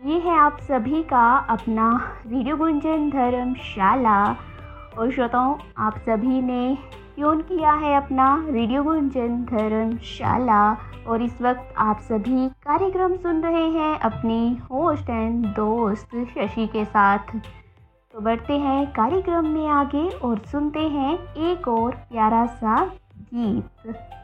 ये है आप सभी का अपना रेडियो गुंजन धर्मशाला। और श्रोताओं, आप सभी ने ट्यून किया है अपना रेडियो गुंजन धर्मशाला और इस वक्त आप सभी कार्यक्रम सुन रहे हैं अपनी होस्ट एंड दोस्त शशि के साथ। तो बढ़ते हैं कार्यक्रम में आगे और सुनते हैं एक और प्यारा सा गीत।